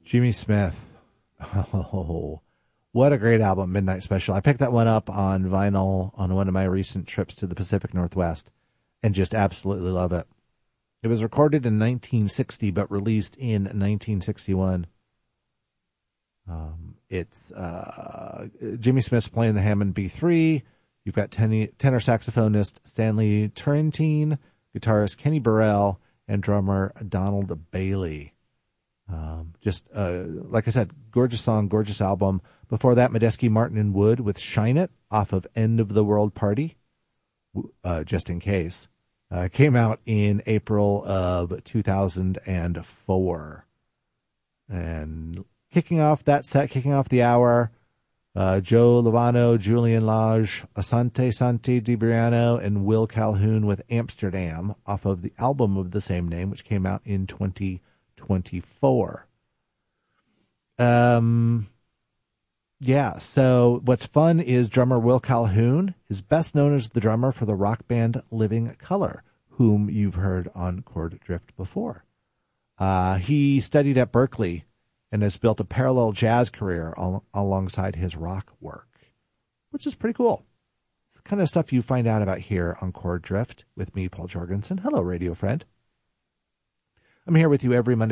Jimmy Smith. Oh, what a great album, Midnight Special. I picked that one up on vinyl on one of my recent trips to the Pacific Northwest and just absolutely love it. It was recorded in 1960 but released in 1961. It's Jimmy Smith's playing the Hammond B3. You've got tenor saxophonist Stanley Turrentine, guitarist Kenny Burrell, and drummer Donald Bailey. Like I said, gorgeous song, gorgeous album. Before that, Medeski, Martin, and Wood with Shine It off of End of the World Party, just in case. Came out in April of 2004. And kicking off the hour, Joe Lovano, Julian Lage, Asante Santi DiBriano, and Will Calhoun with Amsterdam off of the album of the same name, which came out in 2024. Yeah, so what's fun is drummer Will Calhoun is best known as the drummer for the rock band Living Colour, whom you've heard on Chord Drift before. He studied at Berklee and has built a parallel jazz career alongside his rock work, which is pretty cool. It's the kind of stuff you find out about here on Chord Drift with me, Paul Jorgensen. Hello, radio friend. I'm here with you every Monday